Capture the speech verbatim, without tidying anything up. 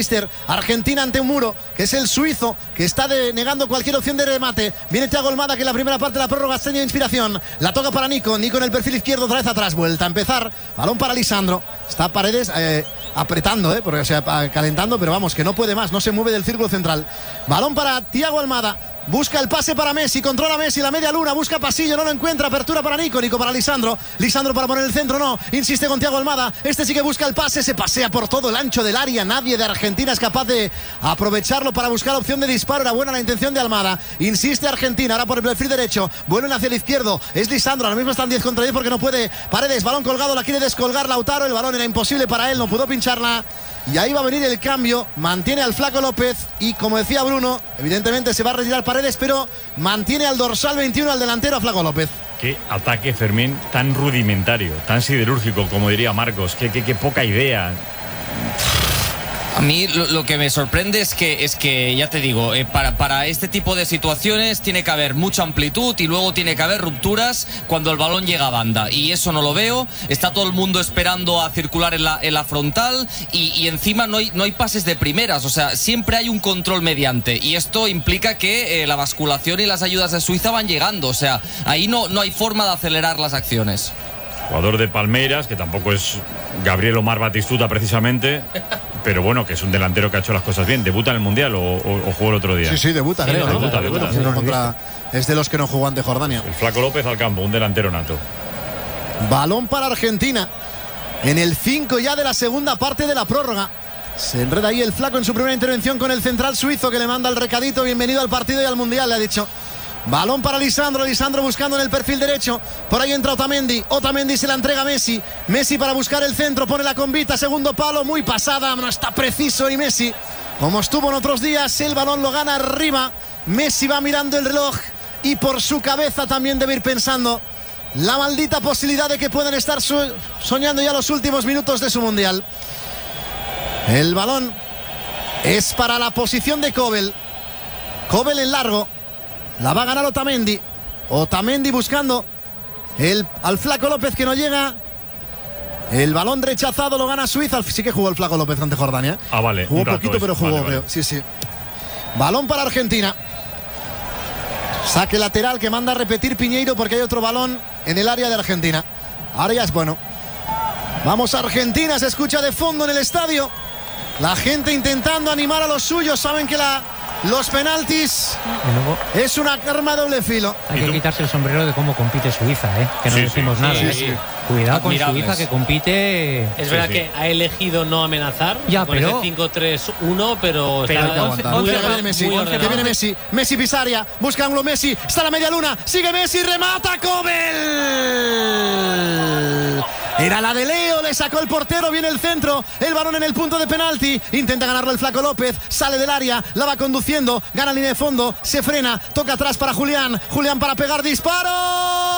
McAllister. Argentina ante un muro, que es el suizo, que está de, negando cualquier opción de remate. Viene Thiago Almada, que en la primera parte de la prórroga está de inspiración. La toca para Nico. Nico en el perfil izquierdo, otra vez atrás. Vuelta a empezar. Balón para Lisandro. Está Paredes eh, apretando, eh, porque, o sea, calentando, pero vamos, que no puede más. No se mueve del círculo central. Balón para Thiago Almada. Busca el pase para Messi, controla Messi, la media luna, busca pasillo, no lo encuentra, apertura para Nico, Nico para Lisandro, Lisandro para poner el centro, no, insiste con Thiago Almada, este sí que busca el pase, se pasea por todo el ancho del área, nadie de Argentina es capaz de aprovecharlo para buscar opción de disparo, era buena la intención de Almada, insiste Argentina, ahora por el perfil derecho, vuelven hacia el izquierdo, es Lisandro, ahora mismo están diez contra diez porque no puede, Paredes, balón colgado, la quiere descolgar Lautaro, el balón era imposible para él, no pudo pincharla. Y ahí va a venir el cambio, mantiene al Flaco López y como decía Bruno, evidentemente se va a retirar Paredes, pero mantiene al dorsal veintiuno, al delantero, a Flaco López. Qué ataque, Fermín, tan rudimentario, tan siderúrgico, como diría Marcos, qué, qué, qué poca idea. A mí lo, lo que me sorprende es que, es que ya te digo, eh, para, para este tipo de situaciones tiene que haber mucha amplitud y luego tiene que haber rupturas cuando el balón llega a banda. Y eso no lo veo. Está todo el mundo esperando a circular en la, en la frontal y, y encima no hay, no hay pases de primeras. O sea, siempre hay un control mediante. Y esto implica que eh, la basculación y las ayudas de Suiza van llegando. O sea, ahí no, no hay forma de acelerar las acciones. Jugador de Palmeiras, que tampoco es Gabriel Omar Batistuta precisamente, pero bueno, que es un delantero que ha hecho las cosas bien. ¿Debuta en el Mundial o, o, o jugó el otro día? Sí, sí, debuta, sí, creo. Debuta, ¿no? debuta. debuta. Contra, es de los que no jugó ante Jordania. El Flaco López al campo, un delantero nato. Balón para Argentina. En el cinco ya de la segunda parte de la prórroga. Se enreda ahí el Flaco en su primera intervención con el central suizo, que le manda el recadito. Bienvenido al partido y al Mundial, le ha dicho. Balón para Lisandro, Lisandro buscando en el perfil derecho. Por ahí entra Otamendi, Otamendi se la entrega a Messi. Messi para buscar el centro, pone la convita, segundo palo, muy pasada, no está preciso y Messi, como estuvo en otros días, el balón lo gana arriba. Messi va mirando el reloj y por su cabeza también debe ir pensando la maldita posibilidad de que puedan estar soñando ya los últimos minutos de su Mundial. El balón es para la posición de Kobel. Kobel en largo. La va a ganar Otamendi. Otamendi buscando el, al Flaco López, que no llega. El balón rechazado lo gana Suiza. Sí que jugó el Flaco López ante Jordania. Ah, vale. Jugó poquito, pero jugó, vale, vale. Sí, sí. Balón para Argentina. Saque lateral que manda a repetir Piñeiro porque hay otro balón en el área de Argentina. Ahora ya es bueno. Vamos a Argentina, se escucha de fondo en el estadio. La gente intentando animar a los suyos. Saben que la... los penaltis luego, es una arma de doble filo. Hay que quitarse el sombrero de cómo compite Suiza, ¿eh? Que no sí, decimos sí, nada. Sí, sí. Cuidado con Suiza, que compite. Es verdad sí, sí. que ha elegido no amenazar. Ya, con pero. cinco tres uno, pero. pero está once, once, que viene Messi. Que viene Messi. Messi Pisaria. Busca ángulo Messi. Está la media luna. Sigue Messi. Remata Kobel. Era la de Leo. Le sacó el portero. Viene el centro. El balón en el punto de penalti. Intenta ganarlo el Flaco López. Sale del área. La va conduciendo. Gana línea de fondo. Se frena. Toca atrás para Julián. Julián para pegar. Disparo.